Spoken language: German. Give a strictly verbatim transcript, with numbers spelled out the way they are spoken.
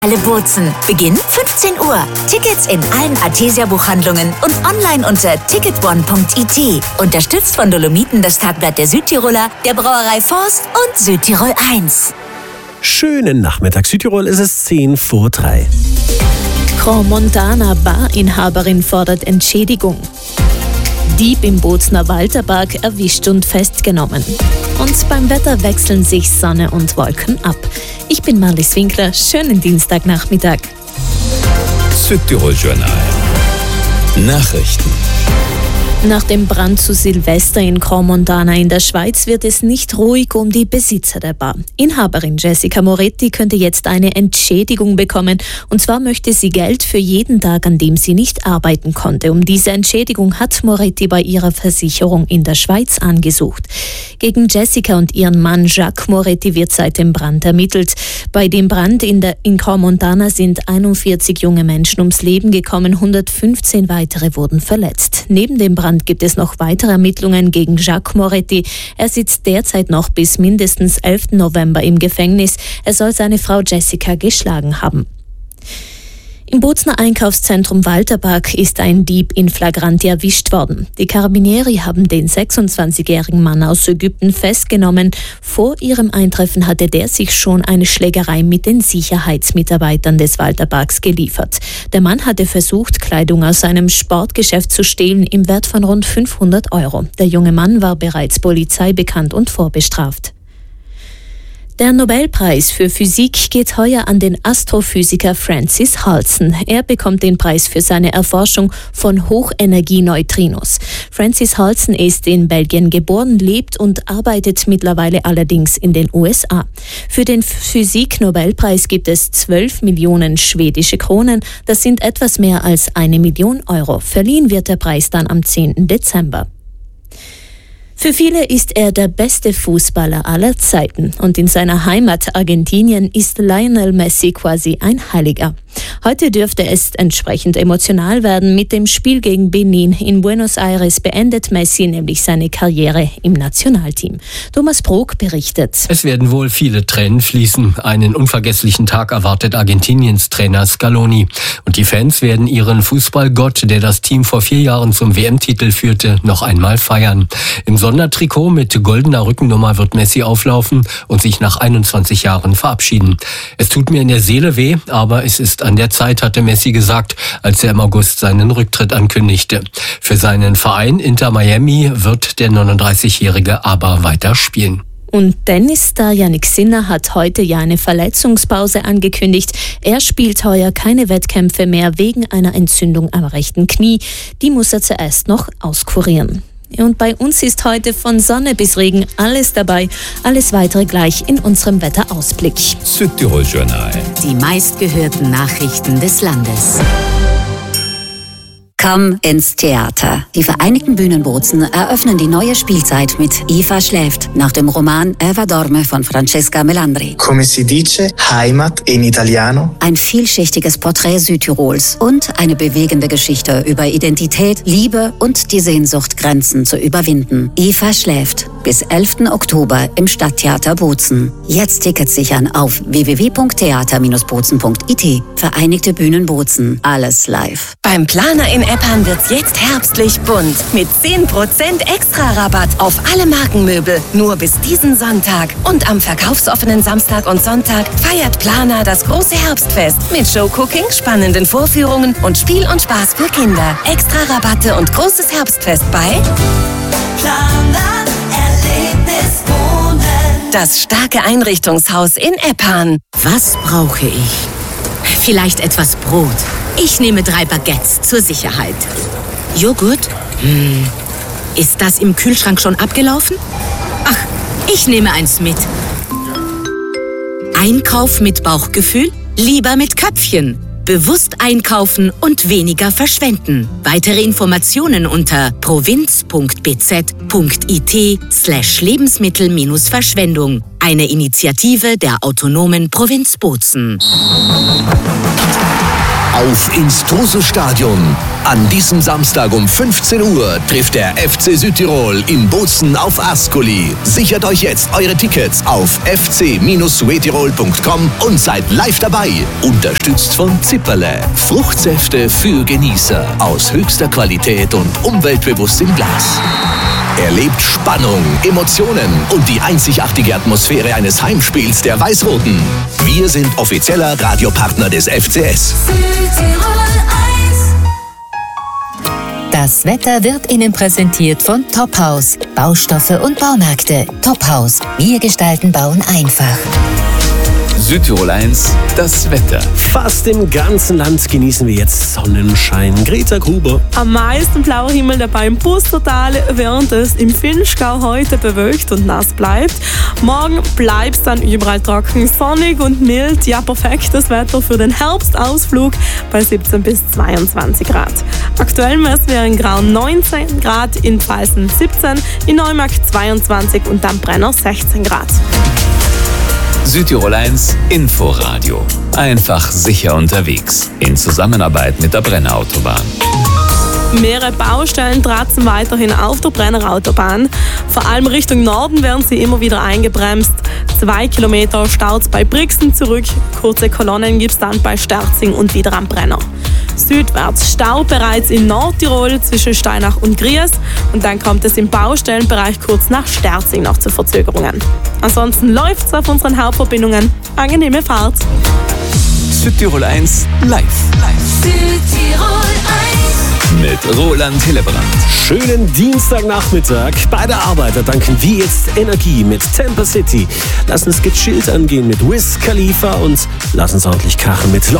Alle Bozen. Beginn fünfzehn Uhr. Tickets in allen Artesia-Buchhandlungen und online unter ticket one punkt i t. Unterstützt von Dolomiten, das Tagblatt der Südtiroler, der Brauerei Forst und Südtirol eins. Schönen Nachmittag. Südtirol, ist es zehn vor drei. Crans-Montana Barinhaberin fordert Entschädigung. Dieb im Bozner Walterpark erwischt und festgenommen. Und beim Wetter wechseln sich Sonne und Wolken ab. Ich bin Marlies Winkler. Schönen Dienstagnachmittag. Südtirol Journal. Nachrichten. Nach dem Brand zu Silvester in Crans-Montana in der Schweiz wird es nicht ruhig um die Besitzer der Bar. Inhaberin Jessica Moretti könnte jetzt eine Entschädigung bekommen. Und zwar möchte sie Geld für jeden Tag, an dem sie nicht arbeiten konnte. Um diese Entschädigung hat Moretti bei ihrer Versicherung in der Schweiz angesucht. Gegen Jessica und ihren Mann Jacques Moretti wird seit dem Brand ermittelt. Bei dem Brand in, der, in Crans-Montana sind einundvierzig junge Menschen ums Leben gekommen, hundertfünfzehn weitere wurden verletzt. Neben dem Brand gibt es noch weitere Ermittlungen gegen Jacques Moretti. Er sitzt derzeit noch bis mindestens elften November im Gefängnis. Er soll seine Frau Jessica geschlagen haben. Im Bozner Einkaufszentrum Walterpark ist ein Dieb in Flagranti erwischt worden. Die Carabinieri haben den sechsundzwanzigjährigen Mann aus Ägypten festgenommen. Vor ihrem Eintreffen hatte der sich schon eine Schlägerei mit den Sicherheitsmitarbeitern des Walterparks geliefert. Der Mann hatte versucht, Kleidung aus einem Sportgeschäft zu stehlen im Wert von rund fünfhundert Euro. Der junge Mann war bereits Polizei bekannt und vorbestraft. Der Nobelpreis für Physik geht heuer an den Astrophysiker Francis Halsen. Er bekommt den Preis für seine Erforschung von Hochenergieneutrinos. Francis Halsen ist in Belgien geboren, lebt und arbeitet mittlerweile allerdings in den U S A. Für den Physik-Nobelpreis gibt es zwölf Millionen schwedische Kronen. Das sind etwas mehr als eine Million Euro. Verliehen wird der Preis dann am zehnten Dezember. Für viele ist er der beste Fußballer aller Zeiten und in seiner Heimat Argentinien ist Lionel Messi quasi ein Heiliger. Heute dürfte es entsprechend emotional werden. Mit dem Spiel gegen Benin in Buenos Aires beendet Messi nämlich seine Karriere im Nationalteam. Thomas Brok berichtet. Es werden wohl viele Tränen fließen. Einen unvergesslichen Tag erwartet Argentiniens Trainer Scaloni. Und die Fans werden ihren Fußballgott, der das Team vor vier Jahren zum W M-Titel führte, noch einmal feiern. Im Sondertrikot mit goldener Rückennummer wird Messi auflaufen und sich nach einundzwanzig Jahren verabschieden. Es tut mir in der Seele weh, aber es ist an der Zeit, hatte Messi gesagt, als er im August seinen Rücktritt ankündigte. Für seinen Verein Inter Miami wird der neununddreißigjährige aber weiter spielen. Und Tennisstar Jannik Sinner hat heute ja eine Verletzungspause angekündigt. Er spielt heuer keine Wettkämpfe mehr wegen einer Entzündung am rechten Knie. Die muss er zuerst noch auskurieren. Und bei uns ist heute von Sonne bis Regen alles dabei. Alles weitere gleich in unserem Wetterausblick. Südtirol Journal. Die meistgehörten Nachrichten des Landes. Komm ins Theater. Die Vereinigten Bühnen Bozen eröffnen die neue Spielzeit mit Eva schläft nach dem Roman Eva dorme von Francesca Melandri. Come si dice, Heimat in Italiano. Ein vielschichtiges Porträt Südtirols und eine bewegende Geschichte über Identität, Liebe und die Sehnsucht, Grenzen zu überwinden. Eva schläft bis elften Oktober im Stadttheater Bozen. Jetzt Tickets sichern auf w w w punkt theater Bindestrich bozen punkt i t. Vereinigte Bühnen Bozen. Alles live. Beim Planer in Eppan wird's jetzt herbstlich bunt. Mit zehn Prozent extra Rabatt auf alle Markenmöbel. Nur bis diesen Sonntag. Und am verkaufsoffenen Samstag und Sonntag feiert Planer das große Herbstfest. Mit Showcooking, spannenden Vorführungen und Spiel und Spaß für Kinder. Extra Rabatte und großes Herbstfest bei Planer Erlebnis Wohnen. Das starke Einrichtungshaus in Eppan. Was brauche ich? Vielleicht etwas Brot. Ich nehme drei Baguettes zur Sicherheit. Joghurt? Hm. Ist das im Kühlschrank schon abgelaufen? Ach, ich nehme eins mit. Einkauf mit Bauchgefühl? Lieber mit Köpfchen. Bewusst einkaufen und weniger verschwenden. Weitere Informationen unter provinz punkt b z punkt i t slash Lebensmittel-Verschwendung. Eine Initiative der autonomen Provinz Bozen. Auf ins Trusel-Stadion. An diesem Samstag um fünfzehn Uhr trifft der F C Südtirol in Bozen auf Ascoli. Sichert euch jetzt eure Tickets auf f c Südtirol punkt com und seid live dabei. Unterstützt von Zipperle. Fruchtsäfte für Genießer. Aus höchster Qualität und umweltbewusst im Glas. Erlebt Spannung, Emotionen und die einzigartige Atmosphäre eines Heimspiels der Weiß-Roten. Wir sind offizieller Radiopartner des F C S. Das Wetter wird Ihnen präsentiert von Tophaus. Baustoffe und Baumärkte. Tophaus. Wir gestalten Bauen einfach. Südtirol eins, das Wetter. Fast im ganzen Land genießen wir jetzt Sonnenschein. Greta Gruber. Am meisten blauer Himmel dabei im Pustertal, während es im Vinschgau heute bewölkt und nass bleibt. Morgen bleibt es dann überall trocken, sonnig und mild. Ja, perfektes Wetter für den Herbstausflug bei siebzehn bis zweiundzwanzig Grad. Aktuell messen wir in Grau neunzehn Grad, in Pfalzen siebzehn, in Neumarkt zweiundzwanzig und am Brenner sechzehn Grad. Südtirol eins Inforadio. Einfach sicher unterwegs. In Zusammenarbeit mit der Brenner Autobahn. Mehrere Baustellen tratzen weiterhin auf der Brenner Autobahn. Vor allem Richtung Norden werden sie immer wieder eingebremst. Zwei Kilometer staut bei Brixen zurück. Kurze Kolonnen gibt es dann bei Sterzing und wieder am Brenner. Südwärts Stau bereits in Nordtirol zwischen Steinach und Gries und dann kommt es im Baustellenbereich kurz nach Sterzing noch zu Verzögerungen. Ansonsten läuft es auf unseren Hauptverbindungen. Angenehme Fahrt. Südtirol eins live. Südtirol eins Mit Roland Hillebrand. Schönen Dienstagnachmittag. Bei der Arbeit tanken wir jetzt Energie mit Temper City. Lassen es gechillt angehen mit Wiz Khalifa und lassen es ordentlich krachen mit